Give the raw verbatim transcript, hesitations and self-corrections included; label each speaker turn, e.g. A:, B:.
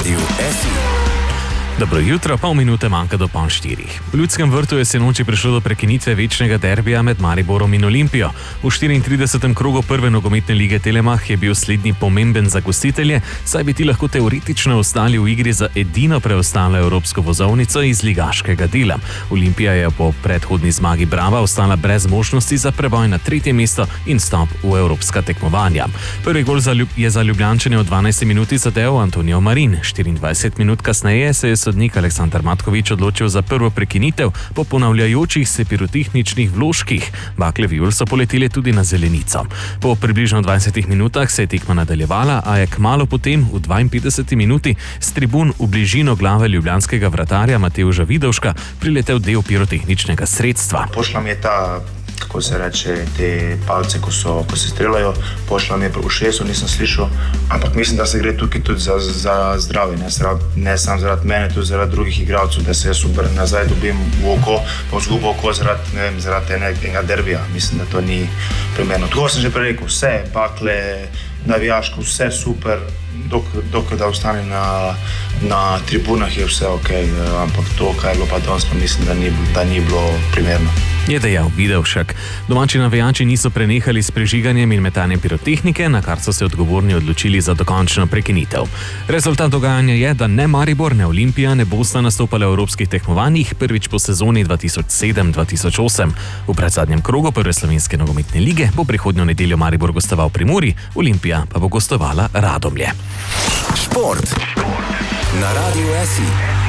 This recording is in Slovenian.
A: Radiu S I.
B: Dobro jutro, pol minute manjka do pol štirih. V Ljudskem vrtu je sinoči prišlo do prekinitve večnega derbija med Mariborom in Olimpijo. V štiriintridesetem krogu prve nogometne lige Telemach je bil slednji pomemben za gostitelje, saj bi ti lahko teoretično ostali v igri za edino preostalo evropsko vozovnico iz ligaškega dela. Olimpija je po predhodni zmagi Brava ostala brez možnosti za preboj na tretje mesto in vstop v evropska tekmovanja. Prvi gol je za Ljubljančane v dvanajsti minuti zadel Antonijo Marin. štiriindvajset minut kasneje se je sodnik Aleksandar Matkovič odločil za prvo prekinitev po ponavljajočih se pirotehničnih vložkih. Bakle viol so poletele tudi na zelenico. Po približno dvajsetih minutah se je tekma nadaljevala, a je kmalu potem v dvainpetdeseti minuti s tribun v bližino glave ljubljanskega vratarja Matevža Vidovška priletel del pirotehničnega sredstva.
C: Pošla mi je ta, kako se reče, te palce, ko, so, ko se streljajo, pošla mi je v šesu, nisem slišal, ampak mislim, da se gre tukaj tudi za, za zdravje, ne, ne samo zaradi mene, tudi zaradi drugih igralcev, da se jaz obrnem nazaj, dobim v oko, pa vzgubo oko zaradi, ne vem, zaradi enega derbija. Mislim, da to ni primerno. Tako sem že prej rekel, vse bakle, navijaško, vse super, dok, dok da ostane na, na tribunah je vse ok, ampak to, kaj je bilo pa danes, pa mislim, da ni, da ni bilo primerno.
B: Je dejal Vidovšek. Domači navijači niso prenehali s prežiganjem in metanjem pirotehnike, na kar so se odgovorni odločili za dokončno prekinitev. Rezultat dogajanja je, da ne Maribor, ne Olimpija ne bosta nastopala v evropskih tekmovanjih prvič po sezoni dva tisoč sedem dva tisoč osem. V predzadnjem krogu prve slovenske nogometne lige bo prihodnjo nedeljo Maribor gostoval pri Muri, Olimpija pa bo gostovala Radomlje.
A: Šport na Radiu S I.